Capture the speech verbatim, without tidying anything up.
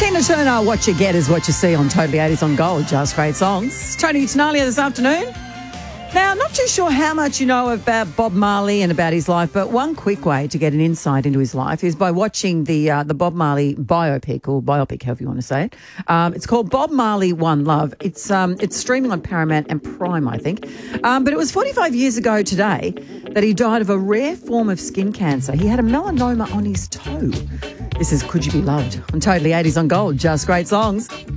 Tina Turner, What You Get Is What You See on Totally eighties on Gold. Just great songs. Tony Tenalia this afternoon. Now, not too sure how much you know about Bob Marley and about his life, but one quick way to get an insight into his life is by watching the uh, the Bob Marley biopic, or biopic, however you want to say it. Um, it's called Bob Marley One Love. It's um, it's streaming on Paramount and Prime, I think. Um, but it was forty-five years ago today that he died of a rare form of skin cancer. He had a melanoma on his toe. This is Could You Be Loved on Totally eighties on Gold. Just great songs.